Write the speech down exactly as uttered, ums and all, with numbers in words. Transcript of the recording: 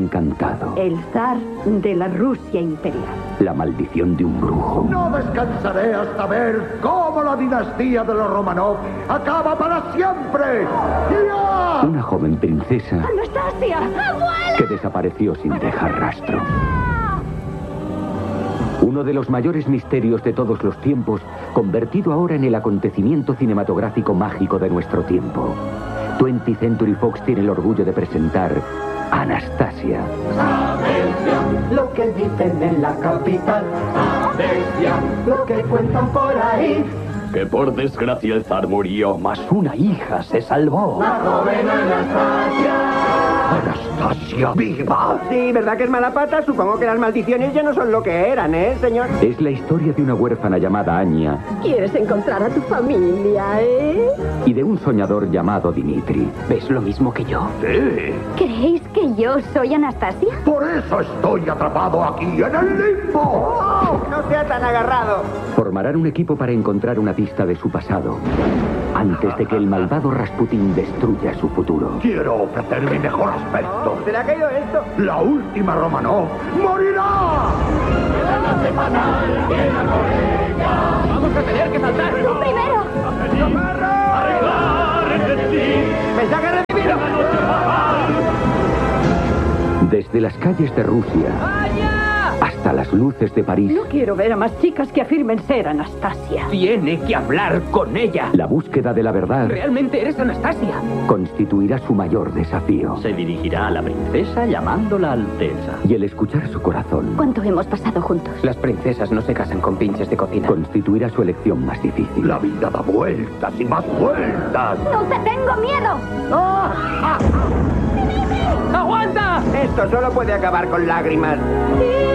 encantado. El zar de la Rusia imperial. La maldición de un brujo. No descansaré hasta ver cómo la dinastía de los Romanov acaba para siempre. ¡Ya! Una joven princesa ¡Anastasia! ¡Abuela! que desapareció sin dejar rastro. Uno de los mayores misterios de todos los tiempos, convertido ahora en el acontecimiento cinematográfico mágico de nuestro tiempo. twentieth Century Fox tiene el orgullo de presentar Anastasia. Atención, lo que dicen en la capital. Atención, lo que cuentan por ahí. Que por desgracia el zar murió, mas una hija se salvó. La joven Anastasia. ¡Anastasia viva! Sí, ¿verdad que es mala pata? Supongo que las maldiciones ya no son lo que eran, ¿eh, señor? Es la historia de una huérfana llamada Anya ¿Quieres encontrar a tu familia, eh? y de un soñador llamado Dimitri. ¿Ves lo mismo que yo? Sí, ¿Creéis que yo soy Anastasia? por eso estoy atrapado aquí en el limbo. ¡Oh! No sea tan agarrado. Formarán un equipo para encontrar una pista de su pasado, antes de que el malvado Rasputín destruya su futuro. Quiero ofrecer mi mejor aspecto. ¿Se le ha caído esto? La última Romanov morirá. ¡Vamos a tener que saltar! ¡Tú primero! ¡Mensaje recibido! Desde las calles de Rusia hasta las luces de París, No quiero ver a más chicas que afirmen ser Anastasia. Tiene que hablar con ella. la búsqueda de la verdad ¿Realmente eres Anastasia? constituirá su mayor desafío. Se dirigirá a la princesa llamándola Alteza. Y el escuchar su corazón ¿Cuánto hemos pasado juntos? Las princesas no se casan con pinches de cocina. constituirá su elección más difícil. La vida da vueltas y más vueltas. ¡No te tengo miedo! ¡Aguanta! Esto solo puede acabar con lágrimas.